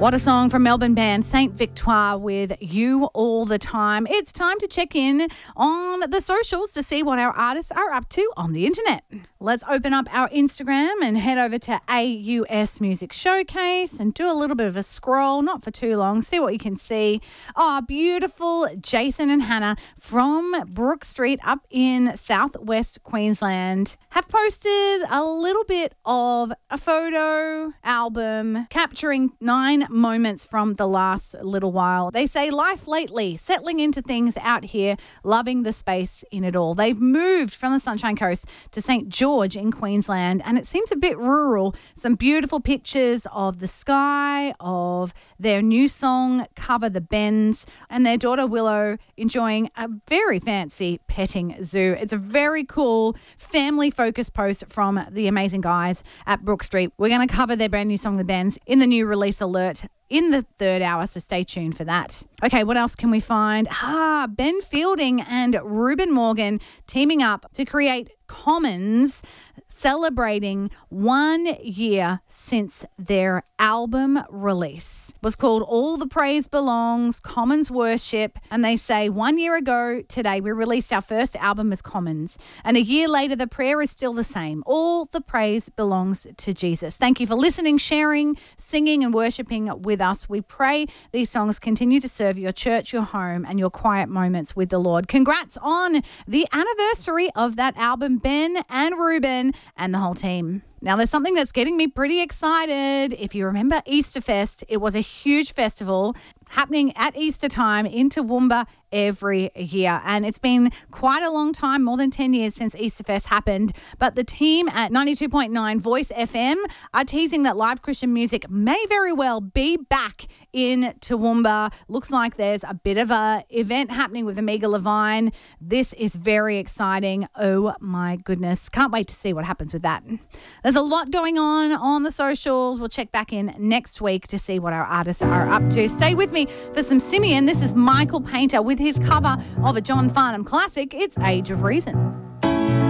What a song from Melbourne band Saint Victoire with You All the Time. It's time to check in on the socials to see what our artists are up to on the internet. Let's open up our Instagram and head over to AUS Music Showcase and do a little bit of a scroll, not for too long, see what you can see. Oh, beautiful Jason and Hannah from Brook Street up in southwest Queensland have posted a little bit of a photo album capturing 9 moments from the last little while. They say life lately, settling into things out here, loving the space in it all. They've moved from the Sunshine Coast to St. George in Queensland, and it seems a bit rural. Some beautiful pictures of the sky, of their new song, Cover the Bends, and their daughter Willow enjoying a very fancy petting zoo. It's a very cool family-focused post from the amazing guys at Brook Street. We're going to cover their brand new song, The Bends, in the new release alert in the third hour, so stay tuned for that. Okay, what else can we find? Ben Fielding and Ruben Morgan teaming up to create Commons, celebrating 1 year since their album release. It was called All the Praise Belongs, Commons Worship, and they say 1 year ago today we released our first album as Commons, and a year later the prayer is still the same. All the praise belongs to Jesus. Thank you for listening, sharing, singing and worshipping with us. We pray these songs continue to serve your church, your home and your quiet moments with the Lord. Congrats on the anniversary of that album, Ben and Ruben and the whole team. Now, there's something that's getting me pretty excited. If you remember Easterfest, it was a huge festival happening at Easter time in Toowoomba every year. And it's been quite a long time, more than 10 years since Easterfest happened. But the team at 92.9 Voice FM are teasing that live Christian music may very well be back in Toowoomba. Looks like there's a bit of a event happening with Amiga Levine. This is very exciting. Oh my goodness. Can't wait to see what happens with that. There's a lot going on the socials. We'll check back in next week to see what our artists are up to. Stay with me for some Simeon. This is Michael Painter with his cover of a John Farnham classic. It's Age of Reason.